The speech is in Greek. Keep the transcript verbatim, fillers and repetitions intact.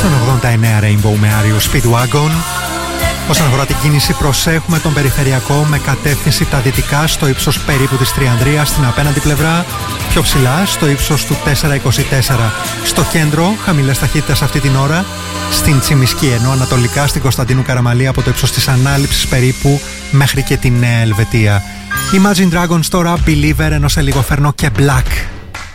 Στον ογδόντα εννέα Rainbow με άριο Speedwagon. Όσον αφορά την κίνηση, προσέχουμε τον περιφερειακό με κατεύθυνση τα δυτικά στο ύψος περίπου της Τριανδρίας στην απέναντι πλευρά, πιο ψηλά στο ύψος του τετρακόσια είκοσι τέσσερα. Στο κέντρο, χαμηλές ταχύτητες αυτή την ώρα, στην Τσιμισκή, ενώ ανατολικά στην Κωνσταντίνου Καραμαλή από το ύψος της Ανάληψης περίπου μέχρι και τη Νέα Ελβετία. Imagine Dragons τώρα, Believer, ενώ σε λίγο φέρνω και Black.